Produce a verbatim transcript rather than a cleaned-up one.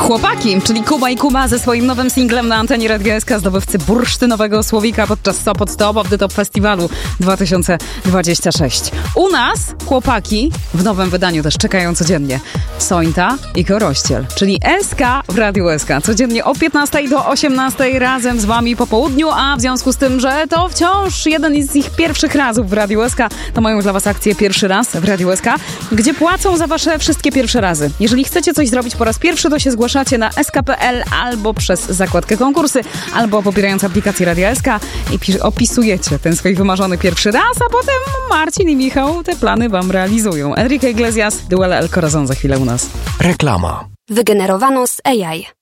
Chłopaki, czyli Kuba i Kuba ze swoim nowym singlem na antenie Radia S K, zdobywcy bursztynowego słowika podczas Sopot Top of the Top Festiwalu dwa tysiące dwudziestego szóstego. U nas chłopaki w nowym wydaniu też czekają codziennie Sońta i Korościel, czyli S K w Radiu S K. Codziennie o piętnastej do osiemnastej razem z wami po południu, a w związku z tym, że to wciąż jeden z ich pierwszych razów w Radiu S K, to mają dla was akcję Pierwszy Raz w Radiu S K, gdzie płacą za wasze wszystkie pierwsze razy. Jeżeli chcecie coś zrobić po raz pierwszy, to się zgłaszacie na s k kropka p l albo przez zakładkę konkursy, albo pobierając aplikację Radia S K i pi- opisujecie ten swój wymarzony pierwszy raz, a potem Marcin i Michał te plany wam realizują. Enrique Iglesias, Duel El Corazon za chwilę u nas. Reklama. Wygenerowano z A I.